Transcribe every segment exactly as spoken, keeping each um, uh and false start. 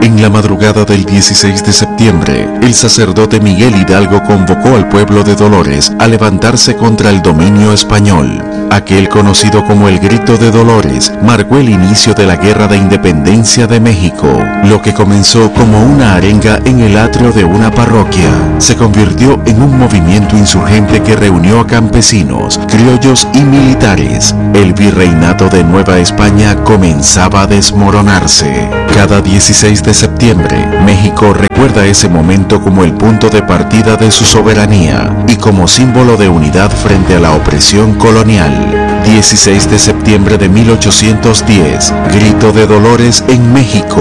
En la madrugada del dieciséis de septiembre, el sacerdote Miguel Hidalgo convocó al pueblo de Dolores a levantarse contra el dominio español. Aquel conocido como el Grito de Dolores marcó el inicio de la Guerra de Independencia de México. Lo que comenzó como una arenga en el atrio de una parroquia se convirtió en un movimiento insurgente que reunió a campesinos, criollos y militares. El virreinato de Nueva España comenzaba a desmoronarse. Cada dieciséis de septiembre, México recuerda ese momento como el punto de partida de su soberanía y como símbolo de unidad frente a la opresión colonial. dieciséis de septiembre de mil ochocientos diez, Grito de Dolores en México.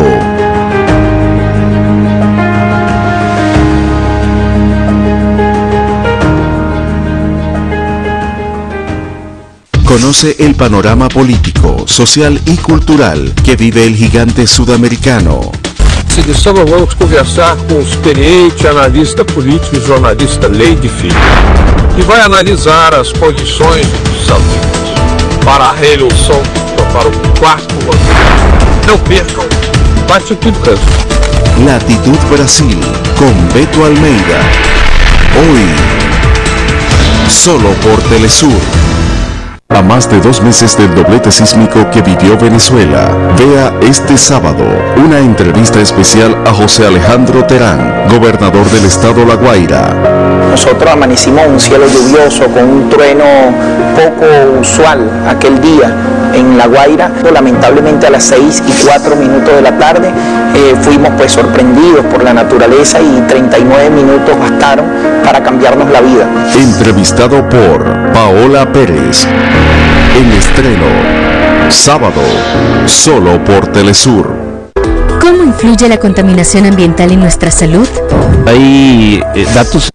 Conoce el panorama político, social y cultural que vive el gigante sudamericano. Edição vamos conversar com o experiente analista político e jornalista Leide Filho, que vai analisar as condições de saúde para a reeleição para o quarto ano. Não percam, Latitude Brasil. Latitud Brasil, con Beto Almeida. Hoy, solo por Telesur. A más de dos meses del doblete sísmico que vivió Venezuela, vea este sábado una entrevista especial a José Alejandro Terán, gobernador del estado La Guaira. Nosotros amanecimos un cielo lluvioso con un trueno poco usual aquel día en La Guaira. Lamentablemente a las seis y cuatro minutos de la tarde eh, fuimos pues sorprendidos por la naturaleza y treinta y nueve minutos bastaron para cambiarnos la vida. Entrevistado por Paola Pérez. El estreno, sábado, solo por Telesur. ¿Cómo influye la contaminación ambiental en nuestra salud? Hay eh, datos.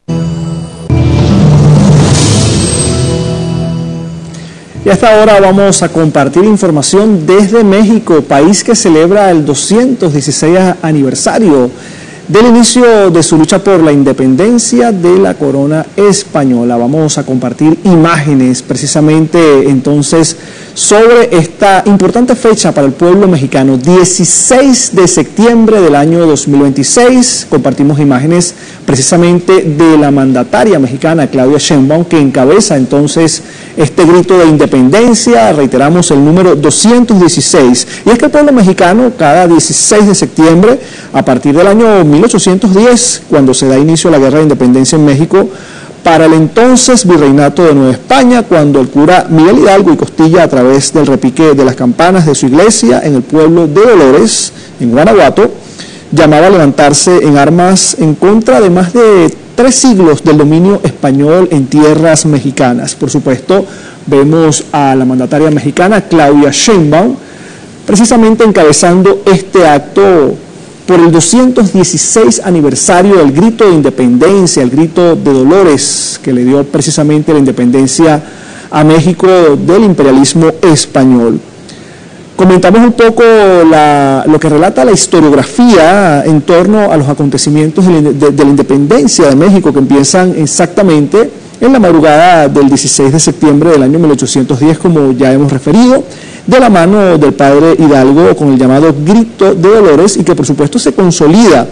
Y hasta ahora vamos a compartir información desde México, país que celebra el doscientos dieciséis aniversario del inicio de su lucha por la independencia de la corona española. Vamos a compartir imágenes precisamente entonces sobre esta importante fecha para el pueblo mexicano, dieciséis de septiembre del año dos mil veintiséis. Compartimos imágenes precisamente de la mandataria mexicana Claudia Sheinbaum, que encabeza entonces este grito de independencia, reiteramos el número doscientos dieciséis. Y es que el pueblo mexicano cada dieciséis de septiembre, a partir del año mil ochocientos diez, cuando se da inicio a la Guerra de Independencia en México, para el entonces virreinato de Nueva España, cuando el cura Miguel Hidalgo y Costilla, a través del repique de las campanas de su iglesia en el pueblo de Dolores, en Guanajuato, llamaba a levantarse en armas en contra de más de tres siglos del dominio español en tierras mexicanas. Por supuesto, vemos a la mandataria mexicana Claudia Sheinbaum precisamente encabezando este acto por el doscientos dieciséis aniversario del grito de independencia, el grito de Dolores, que le dio precisamente la independencia a México del imperialismo español. Comentamos un poco la, lo que relata la historiografía en torno a los acontecimientos de la, de, de la independencia de México, que empiezan exactamente en la madrugada del dieciséis de septiembre del año mil ochocientos diez, como ya hemos referido, de la mano del padre Hidalgo con el llamado Grito de Dolores, y que por supuesto se consolida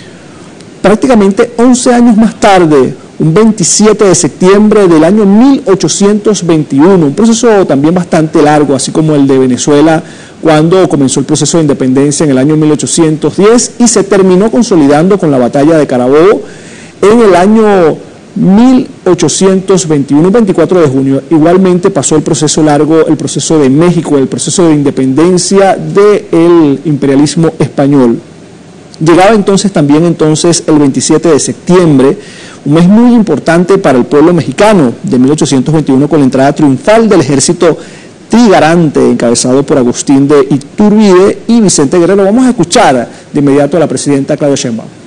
prácticamente once años más tarde, un veintisiete de septiembre del año mil ochocientos veintiuno, un proceso también bastante largo, así como el de Venezuela, cuando comenzó el proceso de independencia en el año mil ochocientos diez y se terminó consolidando con la batalla de Carabobo en el año mil ochocientos veintiuno, veinticuatro de junio. Igualmente pasó el proceso largo, el proceso de México, el proceso de independencia del imperialismo español. Llegaba entonces también entonces el veintisiete de septiembre, un mes muy importante para el pueblo mexicano, de mil ochocientos veintiuno, con la entrada triunfal del ejército trigarante encabezado por Agustín de Iturbide y Vicente Guerrero. Vamos a escuchar de inmediato a la presidenta Claudia Sheinbaum.